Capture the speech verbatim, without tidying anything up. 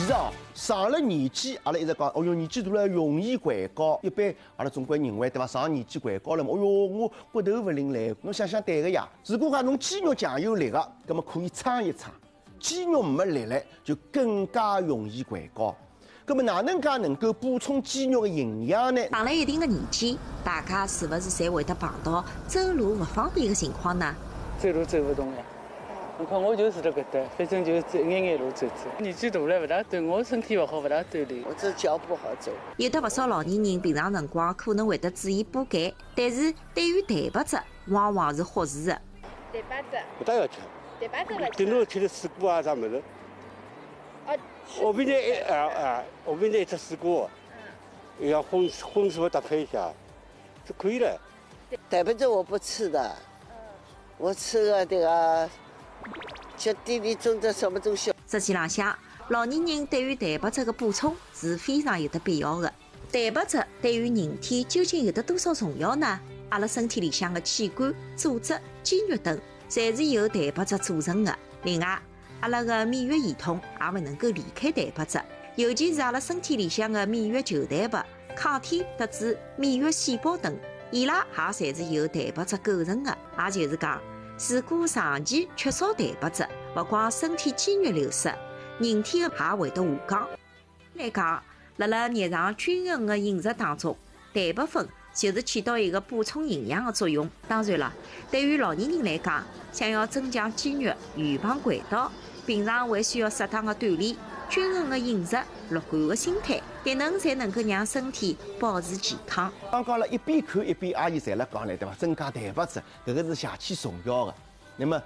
实哦，上了年纪，阿拉一直讲，哦哟，年纪大了容易患高。一般阿拉总归认为，对伐？上年纪患高了嘛，哦哟，我骨头勿灵来。侬想想对个呀。如果讲侬肌肉强有力个，葛么可以撑一撑；肌肉没力了，就更加容易患高。葛么哪能介能够补充肌肉的营养呢？ 上了一定的年纪，大家是不是侪会得碰到走路勿方便的情况呢？ 走路走不动呀。你看我就住辣搿搭，反正就走眼眼路走走。年纪大了，勿大锻，我身体勿好，勿大锻炼。 我这脚不好走。 有的勿少老年人平常辰光可能会得注意补钙，但是对于蛋白质往往是忽视的。 蛋白质。 不大要吃。 蛋白质勿吃。 顶多吃点水果啊啥物事。 哦。 下面呢一啊啊，下面呢一只水果，嗯，要荤荤素搭配一下，就可以了。 蛋白质我不吃的，我吃个这个。吃点点种的什么东西？ 实际浪向，老年人对于蛋白质的补充是非常有得必要的。蛋白质对于人体究竟有得多少重要呢？阿拉身体里向的器官、组织、肌肉等，侪是由蛋白质组成的。另外，阿拉的免疫系统也勿能够离开蛋白质，尤其是阿拉身体里向的免疫球蛋白、抗体特子、免疫细胞等，伊拉也侪是由蛋白质构成的。也就是讲，如果长期缺少蛋白质，勿光身体肌肉流失，人体也会得下降。来讲，辣辣日常均衡的饮食当中，蛋白粉就是起到一个补充营养的作用。当然了，对于老年人来讲，想要增强肌肉、预防拐倒，平常还需要适当的锻炼、均衡的饮食、乐观的心态，迭能才能够让身体保持健康。 刚刚了一边看一边阿姨侪辣讲嘞，对伐？增加蛋白质，搿个是邪气重要的。那么